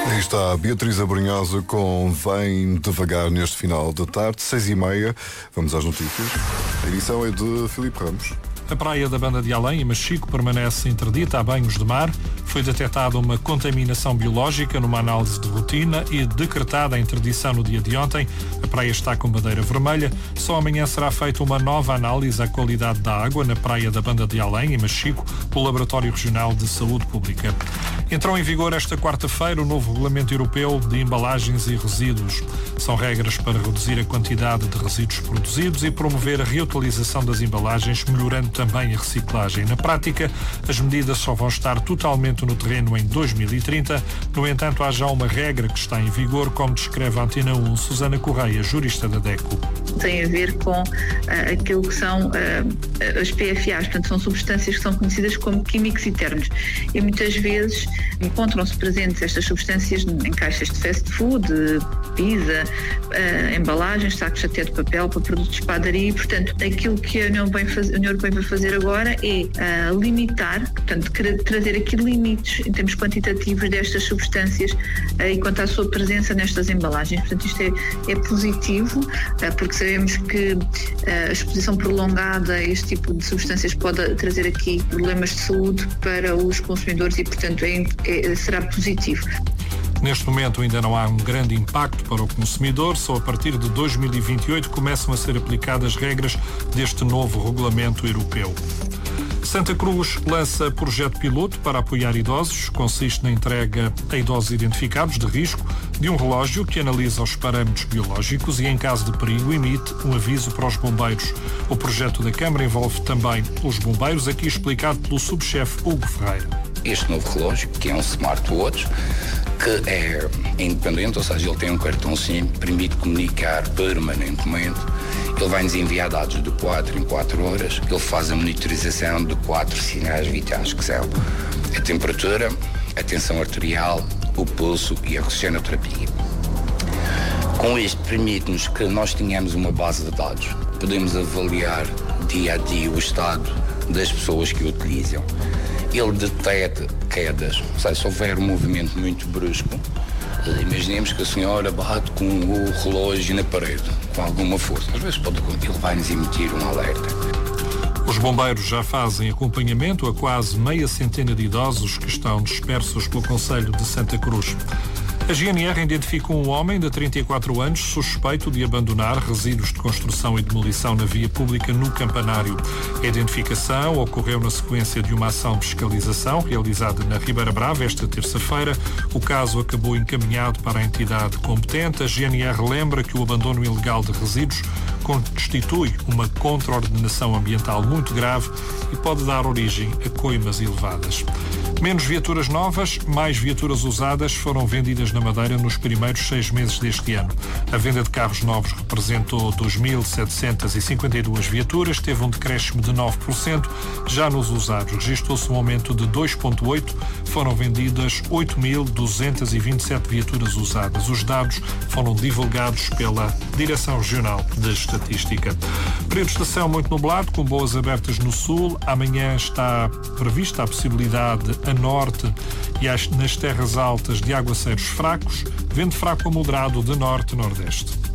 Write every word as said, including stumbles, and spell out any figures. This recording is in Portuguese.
Aí está a Beatriz Abrunhosa com Vem Devagar neste final da tarde, seis e meia. Vamos às notícias. A edição é de Filipe Ramos. A praia da Banda de Além, em Machico, permanece interdita a banhos de mar. Foi detectada uma contaminação biológica numa análise de rotina e decretada a interdição no dia de ontem. A praia está com bandeira vermelha. Só amanhã será feita uma nova análise à qualidade da água na praia da Banda de Além, em Machico, pelo Laboratório Regional de Saúde Pública. Entrou em vigor esta quarta-feira o novo Regulamento Europeu de Embalagens e Resíduos. São regras para reduzir a quantidade de resíduos produzidos e promover a reutilização das embalagens, melhorando também a reciclagem. Na prática, as medidas só vão estar totalmente no terreno em dois mil e trinta. No entanto, há já uma regra que está em vigor, como descreve a Antena um, Susana Correia, jurista da DECO. Tem a ver com uh, aquilo que são uh, as P F As, portanto são substâncias que são conhecidas como químicos internos e muitas vezes encontram-se presentes estas substâncias em caixas de fast food, pizza, uh, embalagens, sacos até de papel para produtos de padaria e, portanto, aquilo que a União, bem faz, a União Europeia vai fazer agora é uh, limitar, portanto, trazer aqui limites em termos quantitativos destas substâncias uh, e quanto à sua presença nestas embalagens. Portanto, isto é, é positivo, uh, porque sabemos que uh, a exposição prolongada a este tipo de substâncias pode trazer aqui problemas de saúde para os consumidores e, portanto, é, é, será positivo. Neste momento ainda não há um grande impacto para o consumidor, só a partir de dois mil e vinte e oito começam a ser aplicadas regras deste novo regulamento europeu. Santa Cruz lança projeto piloto para apoiar idosos. Consiste na entrega a idosos identificados de risco de um relógio que analisa os parâmetros biológicos e, em caso de perigo, emite um aviso para os bombeiros. O projeto da Câmara envolve também os bombeiros, aqui explicado pelo subchefe Hugo Ferreira. Este novo relógio, que é um smartwatch, que é independente, ou seja, ele tem um cartão SIM, permite comunicar permanentemente. Ele vai-nos enviar dados de quatro em quatro horas. Ele faz a monitorização de quatro sinais vitais, que são a temperatura, a tensão arterial, o pulso e a oxigenoterapia. Com isto, permite-nos que nós tenhamos uma base de dados. Podemos avaliar dia a dia o estado das pessoas que o utilizam. Ele detecta quedas, ou seja, se houver um movimento muito brusco, imaginemos que a senhora bate com o relógio na parede, com alguma força. Às vezes pode acontecer, ele vai-nos emitir um alerta. Os bombeiros já fazem acompanhamento a quase meia centena de idosos que estão dispersos pelo concelho de Santa Cruz. A G N R identifica um homem de trinta e quatro anos suspeito de abandonar resíduos de construção e demolição na via pública no Campanário. A identificação ocorreu na sequência de uma ação de fiscalização realizada na Ribeira Brava esta terça-feira. O caso acabou encaminhado para a entidade competente. A G N R lembra que o abandono ilegal de resíduos constitui uma contraordenação ambiental muito grave e pode dar origem a coimas elevadas. Menos viaturas novas, mais viaturas usadas foram vendidas na Madeira nos primeiros seis meses deste ano. A venda de carros novos representou dois mil setecentas e cinquenta e duas viaturas, teve um decréscimo de nove por cento. Já nos usados, registrou-se um aumento de dois vírgula oito por cento. Foram vendidas oito mil duzentas e vinte e sete viaturas usadas. Os dados foram divulgados pela Direção Regional de Estatística. Período de estação muito nublado, com boas abertas no sul. Amanhã está prevista a possibilidade a norte e nas terras altas de aguaceiros fracos, vento fraco a moderado de norte-nordeste.